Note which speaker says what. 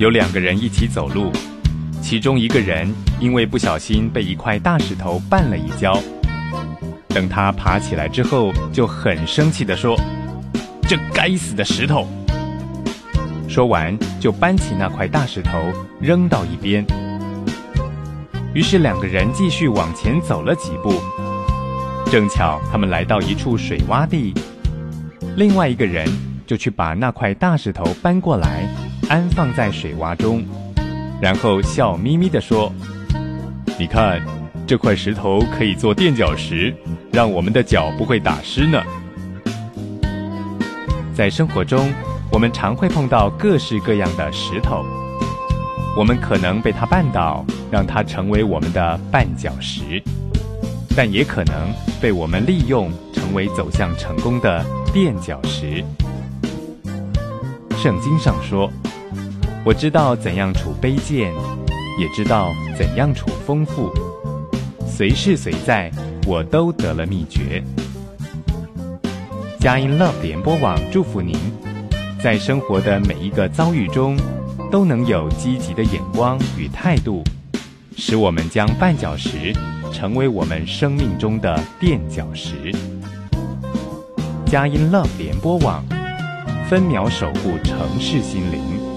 Speaker 1: 有2个人一起走路，其中一个人因为不小心被一块大石头绊了一跤，等他爬起来之后，就很生气地说：“这该死的石头！”说完就搬起那块大石头扔到一边。于是2个人继续往前走了几步，正巧他们来到一处水洼地，另外一个人就去把那块大石头搬过来，安放在水洼中，然后笑眯眯地说：“你看，这块石头可以做垫脚石，让我们的脚不会打湿呢。”在生活中，我们常会碰到各式各样的石头，我们可能被它绊倒，让它成为我们的绊脚石，但也可能被我们利用，成为走向成功的垫脚石。圣经上说：“我知道怎样处卑贱，也知道怎样处丰富，随事随在，我都得了秘诀。”佳音 Love 联播网祝福您，在生活的每一个遭遇中，都能有积极的眼光与态度，使我们将绊脚石成为我们生命中的垫脚石。佳音 Love 联播网，分秒守护城市心灵。